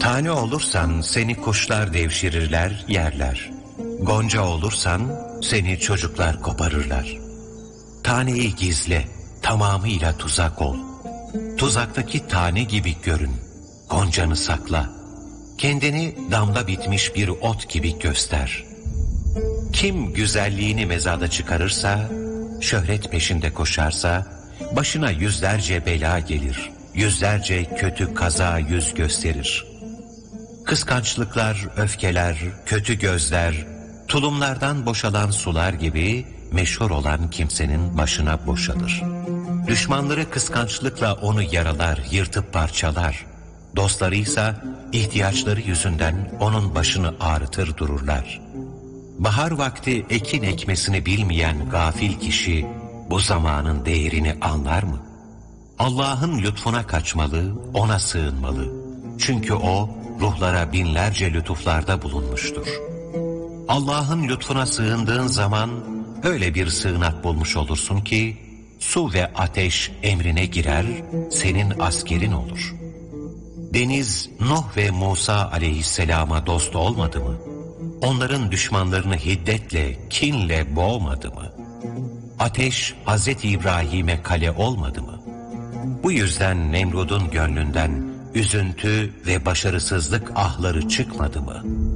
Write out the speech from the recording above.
Tane olursan seni kuşlar devşirirler, yerler. Gonca olursan seni çocuklar koparırlar. Taneyi gizle, tamamıyla tuzak ol. Tuzaktaki tane gibi görün, goncanı sakla. Kendini damda bitmiş bir ot gibi göster. Kim güzelliğini mezada çıkarırsa, şöhret peşinde koşarsa, başına yüzlerce bela gelir, yüzlerce kötü kaza yüz gösterir. Kıskançlıklar, öfkeler, kötü gözler, tulumlardan boşalan sular gibi meşhur olan kimsenin başına boşalır. Düşmanları kıskançlıkla onu yaralar, yırtıp parçalar. Dostlarıysa ihtiyaçları yüzünden onun başını ağrıtır dururlar. Bahar vakti ekin ekmesini bilmeyen gafil kişi bu zamanın değerini anlar mı? Allah'ın lütfuna kaçmalı, ona sığınmalı. Çünkü o ruhlara binlerce lütuflarda bulunmuştur. Allah'ın lütfuna sığındığın zaman öyle bir sığınak bulmuş olursun ki su ve ateş emrine girer, senin askerin olur. Deniz Nuh ve Musa aleyhisselama dost olmadı mı? Onların düşmanlarını hiddetle, kinle boğmadı mı? Ateş Hazreti İbrahim'e kale olmadı mı? Bu yüzden Nemrud'un gönlünden üzüntü ve başarısızlık ahları çıkmadı mı?